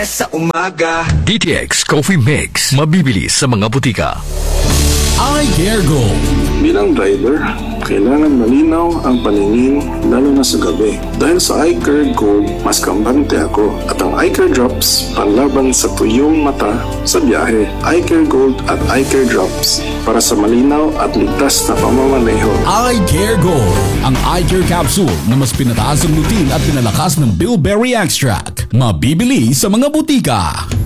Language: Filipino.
Sa umaga, DTX Coffee Mix. Mabibili sa mga butika. iCare Gold. Bilang driver, kailangan malinaw ang paningin lalo na sa gabi. Dahil sa iCare Gold, mas kampante ako. At ang iCare Drops, panlaban sa tuyong mata sa biyahe. iCare Gold at iCare Drops para sa malinaw at ligtas na pamamaneho. iCare Gold. Ang iCare Capsule na mas pinataas ang lutin at pinalakas ng bilberry extract. Mabibili sa mga butika.